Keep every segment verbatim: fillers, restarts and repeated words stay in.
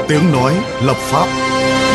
Tiếng nói lập pháp.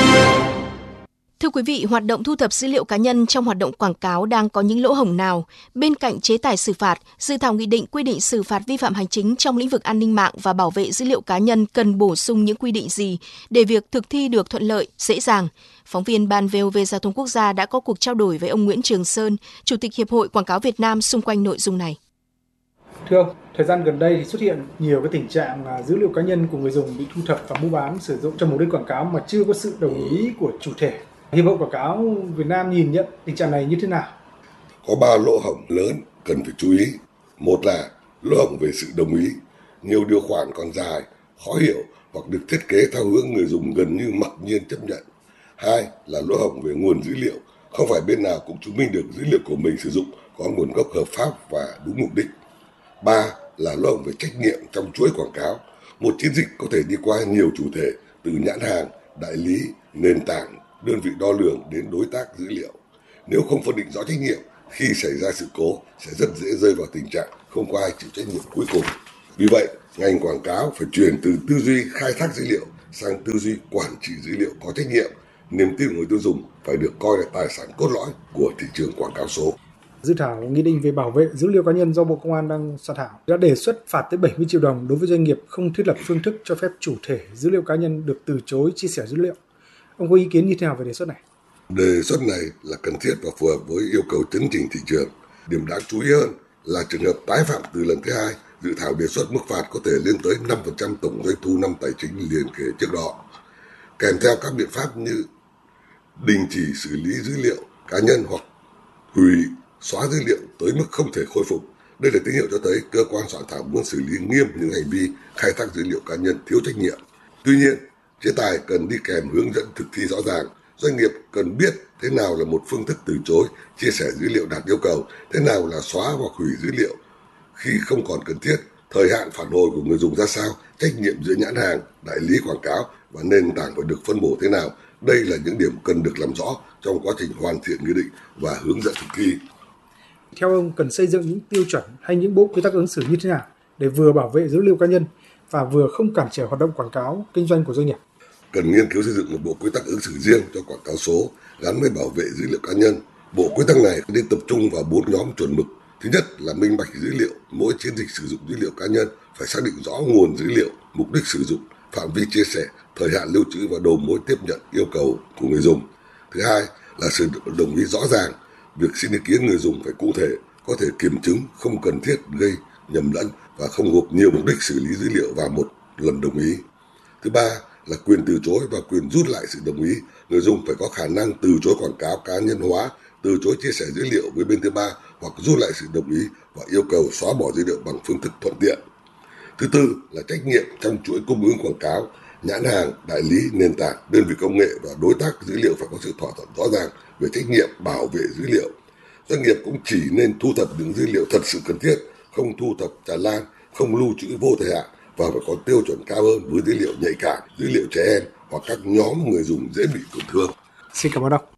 Thưa quý vị, hoạt động thu thập dữ liệu cá nhân trong hoạt động quảng cáo đang có những lỗ hổng nào? Bên cạnh chế tài xử phạt, dự thảo nghị định quy định xử phạt vi phạm hành chính trong lĩnh vực an ninh mạng và bảo vệ dữ liệu cá nhân cần bổ sung những quy định gì để việc thực thi được thuận lợi, dễ dàng? Phóng viên Ban vê o vê Giao thông Quốc gia đã có cuộc trao đổi với ông Nguyễn Trường Sơn, Chủ tịch Hiệp hội Quảng cáo Việt Nam xung quanh nội dung này. Thưa ông, thời gian gần đây thì xuất hiện nhiều cái tình trạng là dữ liệu cá nhân của người dùng bị thu thập và mua bán sử dụng cho mục đích quảng cáo mà chưa có sự đồng ý của chủ thể. Hiệp hội Quảng cáo Việt Nam nhìn nhận tình trạng này như thế nào? Có ba lỗ hổng lớn cần phải chú ý. Một là lỗ hổng về sự đồng ý. Nhiều điều khoản còn dài, khó hiểu hoặc được thiết kế theo hướng người dùng gần như mặc nhiên chấp nhận. Hai là lỗ hổng về nguồn dữ liệu. Không phải bên nào cũng chứng minh được dữ liệu của mình sử dụng có nguồn gốc hợp pháp và đúng mục đích. Ba là lỗ hổng về trách nhiệm trong chuỗi quảng cáo. Một chiến dịch có thể đi qua nhiều chủ thể, từ nhãn hàng, đại lý, nền tảng, đơn vị đo lường đến đối tác dữ liệu. Nếu không phân định rõ trách nhiệm, khi xảy ra sự cố sẽ rất dễ rơi vào tình trạng không có ai chịu trách nhiệm cuối cùng. Vì vậy, ngành quảng cáo phải chuyển từ tư duy khai thác dữ liệu sang tư duy quản trị dữ liệu có trách nhiệm. Niềm tin của người tiêu dùng phải được coi là tài sản cốt lõi của thị trường quảng cáo số. Dự thảo nghị định về bảo vệ dữ liệu cá nhân do Bộ Công an đang soạn thảo đã đề xuất phạt tới bảy mươi triệu đồng đối với doanh nghiệp không thiết lập phương thức cho phép chủ thể dữ liệu cá nhân được từ chối chia sẻ dữ liệu. Ông có ý kiến như thế nào về đề xuất này? Đề xuất này là cần thiết và phù hợp với yêu cầu chấn chỉnh thị trường. Điểm đáng chú ý hơn là trường hợp tái phạm từ lần thứ hai, dự thảo đề xuất mức phạt có thể lên tới năm phần trăm tổng doanh thu năm tài chính liền kề trước đó, kèm theo các biện pháp như đình chỉ xử lý dữ liệu cá nhân hoặc hủy, xóa dữ liệu tới mức không thể khôi phục. Đây là tín hiệu cho thấy cơ quan soạn thảo muốn xử lý nghiêm những hành vi khai thác dữ liệu cá nhân thiếu trách nhiệm. Tuy nhiên, chế tài cần đi kèm hướng dẫn thực thi rõ ràng. Doanh nghiệp cần biết thế nào là một phương thức từ chối chia sẻ dữ liệu đạt yêu cầu, thế nào là xóa hoặc hủy dữ liệu khi không còn cần thiết, thời hạn phản hồi của người dùng ra sao, trách nhiệm giữa nhãn hàng, đại lý quảng cáo và nền tảng phải được phân bổ thế nào. Đây là những điểm cần được làm rõ trong quá trình hoàn thiện nghị định và hướng dẫn thực thi. Theo ông, cần xây dựng những tiêu chuẩn hay những bộ quy tắc ứng xử như thế nào để vừa bảo vệ dữ liệu cá nhân và vừa không cản trở hoạt động quảng cáo kinh doanh của doanh nghiệp? Cần nghiên cứu xây dựng một bộ quy tắc ứng xử riêng cho quảng cáo số gắn với bảo vệ dữ liệu cá nhân. Bộ quy tắc này nên tập trung vào bốn nhóm chuẩn mực. Thứ nhất là minh bạch dữ liệu. Mỗi chiến dịch sử dụng dữ liệu cá nhân phải xác định rõ nguồn dữ liệu, mục đích sử dụng, phạm vi chia sẻ, thời hạn lưu trữ và đầu mối tiếp nhận yêu cầu của người dùng. Thứ hai là sự đồng ý rõ ràng. Việc xin ý kiến người dùng phải cụ thể, có thể kiểm chứng, không cần thiết gây nhầm lẫn và không gộp nhiều mục đích xử lý dữ liệu vào một lần đồng ý. Thứ ba là quyền từ chối và quyền rút lại sự đồng ý. Người dùng phải có khả năng từ chối quảng cáo cá nhân hóa, từ chối chia sẻ dữ liệu với bên thứ ba hoặc rút lại sự đồng ý và yêu cầu xóa bỏ dữ liệu bằng phương thức thuận tiện. Thứ tư là trách nhiệm trong chuỗi cung ứng quảng cáo. Nhãn hàng, đại lý, nền tảng, đơn vị công nghệ và đối tác dữ liệu phải có sự thỏa thuận rõ ràng về trách nhiệm bảo vệ dữ liệu. Doanh nghiệp cũng chỉ nên thu thập những dữ liệu thật sự cần thiết, không thu thập tràn lan, không lưu trữ vô thời hạn và phải có tiêu chuẩn cao hơn với dữ liệu nhạy cảm, dữ liệu trẻ em hoặc các nhóm người dùng dễ bị tổn thương. Xin cảm ơn ông.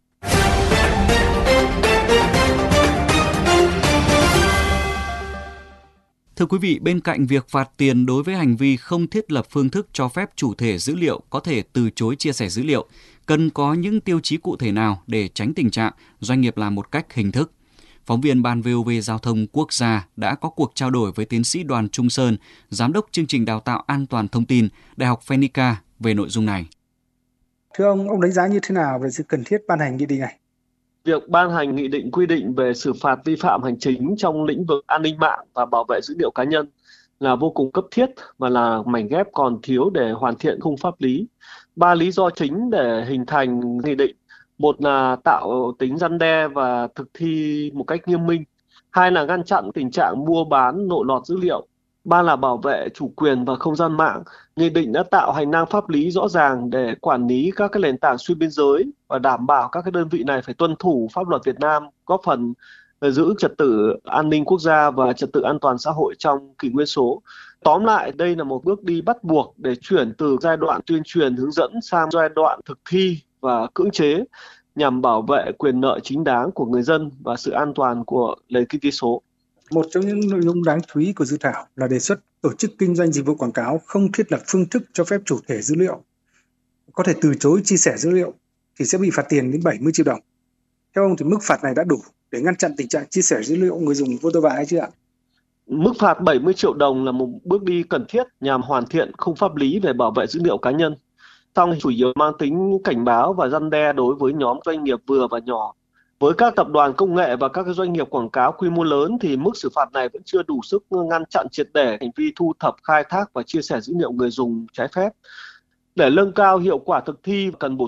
Thưa quý vị, bên cạnh việc phạt tiền đối với hành vi không thiết lập phương thức cho phép chủ thể dữ liệu có thể từ chối chia sẻ dữ liệu, cần có những tiêu chí cụ thể nào để tránh tình trạng doanh nghiệp làm một cách hình thức? Phóng viên Ban vê o vê Giao thông Quốc gia đã có cuộc trao đổi với tiến sĩ Đoàn Trung Sơn, Giám đốc chương trình đào tạo an toàn thông tin, Đại học Phenica về nội dung này. Thưa ông, ông đánh giá như thế nào về sự cần thiết ban hành nghị định này? Việc ban hành nghị định quy định về xử phạt vi phạm hành chính trong lĩnh vực an ninh mạng và bảo vệ dữ liệu cá nhân là vô cùng cấp thiết và là mảnh ghép còn thiếu để hoàn thiện khung pháp lý. Ba lý do chính để hình thành nghị định. Một là tạo tính răn đe và thực thi một cách nghiêm minh. Hai là ngăn chặn tình trạng mua bán lộ lọt dữ liệu. Ba là bảo vệ chủ quyền và không gian mạng. Nghị định đã tạo hành lang pháp lý rõ ràng để quản lý các cái nền tảng xuyên biên giới và đảm bảo các cái đơn vị này phải tuân thủ pháp luật Việt Nam, góp phần giữ trật tự an ninh quốc gia và trật tự an toàn xã hội trong kỷ nguyên số. Tóm lại, đây là một bước đi bắt buộc để chuyển từ giai đoạn tuyên truyền hướng dẫn sang giai đoạn thực thi và cưỡng chế nhằm bảo vệ quyền lợi chính đáng của người dân và sự an toàn của nền kinh tế số. Một trong những nội dung đáng chú ý của dự thảo là đề xuất tổ chức kinh doanh dịch vụ quảng cáo không thiết lập phương thức cho phép chủ thể dữ liệu có thể từ chối chia sẻ dữ liệu thì sẽ bị phạt tiền đến bảy mươi triệu đồng. Theo ông thì mức phạt này đã đủ để ngăn chặn tình trạng chia sẻ dữ liệu người dùng vô tội vạ hay chưa ạ? Mức phạt bảy mươi triệu đồng là một bước đi cần thiết nhằm hoàn thiện khung pháp lý về bảo vệ dữ liệu cá nhân, song chủ yếu mang tính cảnh báo và răn đe đối với nhóm doanh nghiệp vừa và nhỏ. Với các tập đoàn công nghệ và các doanh nghiệp quảng cáo quy mô lớn thì mức xử phạt này vẫn chưa đủ sức ngăn chặn triệt để hành vi thu thập, khai thác và chia sẻ dữ liệu người dùng trái phép. Để nâng cao hiệu quả thực thi, cần bổ